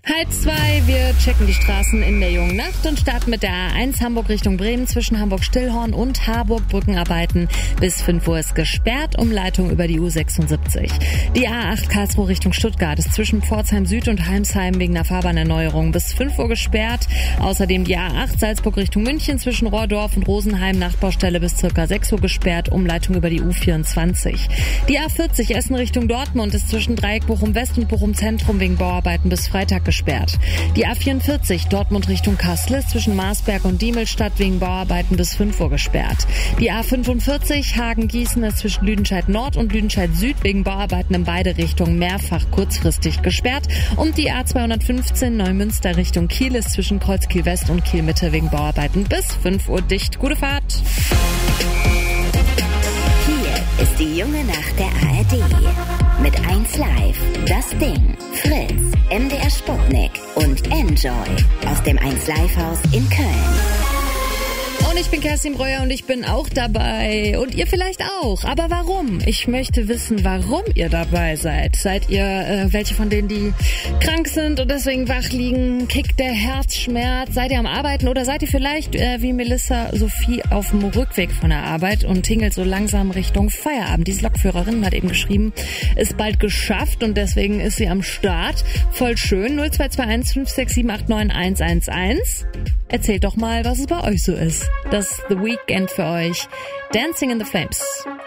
2, wir checken die Straßen in der jungen Nacht und starten mit der A1 Hamburg Richtung Bremen zwischen Hamburg-Stillhorn und Harburg. Brückenarbeiten bis 5 Uhr ist gesperrt, Umleitung über die U76. Die A8 Karlsruhe Richtung Stuttgart ist zwischen Pforzheim Süd und Heimsheim wegen einer Fahrbahnerneuerung bis 5 Uhr gesperrt. Außerdem die A8 Salzburg Richtung München zwischen Rohrdorf und Rosenheim Nachbaustelle bis ca. 6 Uhr gesperrt, Umleitung über die U24. Die A40 Essen Richtung Dortmund ist zwischen Dreieck Bochum West und Bochum Zentrum wegen Bauarbeiten bis Freitag gesperrt. Die A44 Dortmund Richtung Kassel ist zwischen Marsberg und Diemelstadt wegen Bauarbeiten bis 5 Uhr gesperrt. Die A45 Hagen-Gießen ist zwischen Lüdenscheid Nord und Lüdenscheid Süd wegen Bauarbeiten in beide Richtungen mehrfach kurzfristig gesperrt. Und die A215 Neumünster Richtung Kiel ist zwischen Kreuzkiel West und Kiel Mitte wegen Bauarbeiten bis 5 Uhr dicht. Gute Fahrt! Hier ist die junge Nacht der ARD. Mit 1 Live, Das Ding, Fritz, MDR Sputnik und Enjoy aus dem 1 Live Haus in Köln. Und ich bin Kerstin Breuer und ich bin auch dabei. Und ihr vielleicht auch. Aber warum? Ich möchte wissen, warum ihr dabei seid. Seid ihr welche von denen, die krank sind und deswegen wach liegen? Kickt der Herzschmerz? Seid ihr am Arbeiten oder seid ihr vielleicht wie Melissa Sophie auf dem Rückweg von der Arbeit und tingelt so langsam Richtung Feierabend? Diese Lokführerin hat eben geschrieben, ist bald geschafft und deswegen ist sie am Start. Voll schön. 0221 567 891 111. Erzählt doch mal, was es bei euch so ist. Das The Weekend für euch. Dancing in the Flames.